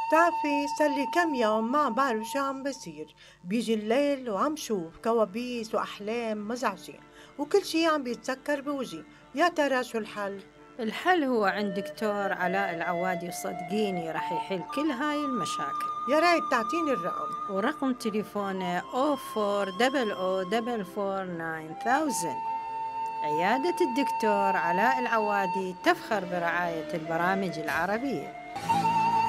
بتعرفي صار لي كم يوم ما بعرف شو عم بصير. بيجي الليل وعم شوف كوابيس وأحلام مزعجة، وكل شي عم بيتذكر بوجهي. يا ترى شو الحل؟ الحل هو عند دكتور علاء العوادي، وصدقيني راح يحل كل هاي المشاكل. يا ريت تعطيني الرقم. ورقم تليفونه 0400449000. عيادة الدكتور علاء العوادي تفخر برعاية البرامج العربية.